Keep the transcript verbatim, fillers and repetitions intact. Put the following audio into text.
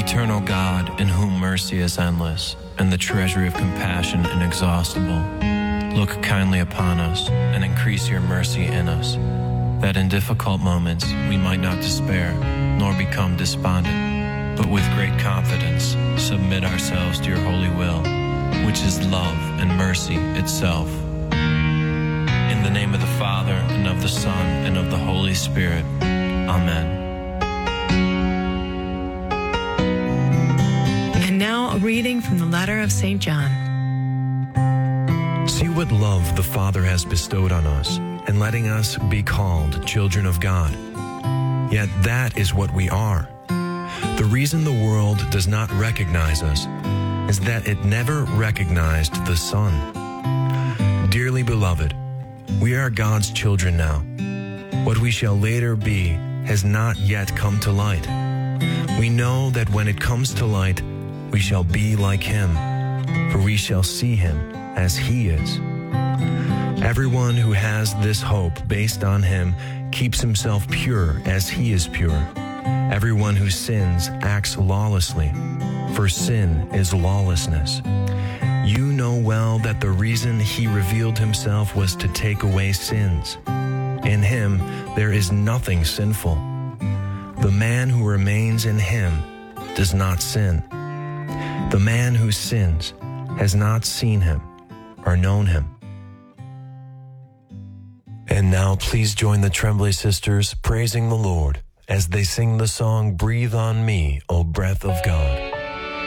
Eternal God, in whom mercy is endless, and the treasury of compassion inexhaustible, look kindly upon us, and increase your mercy in us, that in difficult moments we might not despair, nor become despondent, but with great confidence submit ourselves to your holy will, which is love and mercy itself. In the name of the Father, and of the Son, and of the Holy Spirit. Amen. And now a reading from the letter of Saint John. See what love the Father has bestowed on us, in letting us be called children of God. Yet that is what we are. The reason the world does not recognize us is that it never recognized the Son. Dearly beloved, we are God's children now. What we shall later be has not yet come to light. We know that when it comes to light, we shall be like him, for we shall see him as he is. Everyone who has this hope based on him keeps himself pure as he is pure. Everyone who sins acts lawlessly, for sin is lawlessness. You know well that the reason he revealed himself was to take away sins. In him there is nothing sinful. The man who remains in him does not sin. The man who sins has not seen him or known him. And now please join the Tremblay sisters praising the Lord as they sing the song, Breathe on Me, O Breath of God.